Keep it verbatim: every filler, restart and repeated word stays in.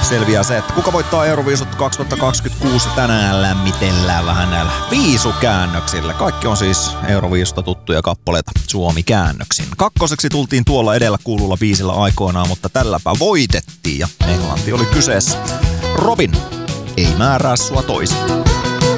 selviää se, että kuka voittaa Euroviisut kaksituhattakaksikymmentäkuusi. Tänään lämmitellään vähän näillä viisukäännöksillä. Kaikki on siis Euroviisusta tuttuja kappaleita Suomi-käännöksin. Kakkoseksi tultiin tuolla edellä kuululla biisillä aikoinaan, mutta tälläpä voitettiin ja Englanti oli kyseessä. Robin, ei määrää sua toisin.